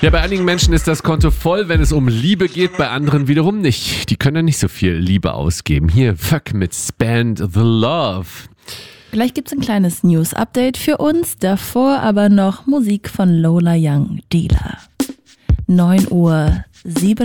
Ja, bei einigen Menschen ist das Konto voll, wenn es um Liebe geht, bei anderen wiederum nicht. Die können dann nicht so viel Liebe ausgeben. Hier, Fuck mit Spend the Love. Gleich gibt's ein kleines News-Update für uns. Davor aber noch Musik von Lola Young, Dealer. 9:07 Uhr.